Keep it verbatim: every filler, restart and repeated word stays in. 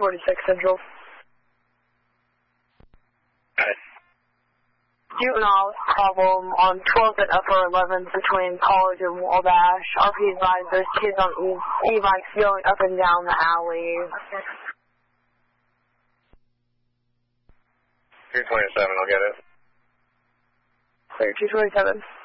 forty-six Central. Okay. Juvenile problem on twelfth and Upper eleventh between College and Wabash. R P advised there's kids on e- e-bikes going up and down the alley. two twenty-seven, I'll get it. Clear, two twenty-seven.